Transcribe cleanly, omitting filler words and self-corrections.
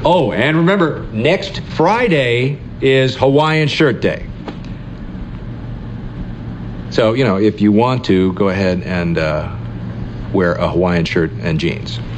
Oh, and remember, next Friday is Hawaiian Shirt Day. So, if you want to, go ahead and wear a Hawaiian shirt and jeans.